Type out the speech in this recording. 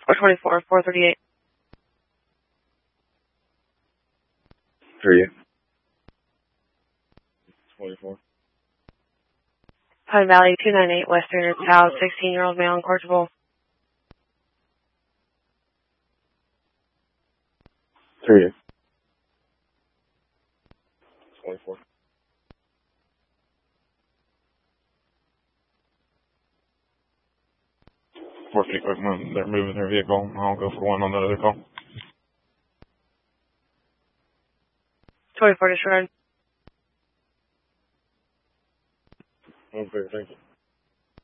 424, 438. 38. 24. Pine Valley 298, Western South, 16-year-old male incorrigible. 38. 24. 450 quick move. They're moving their vehicle. I'll go for one on the other call. 24 disregard. Okay, thank you.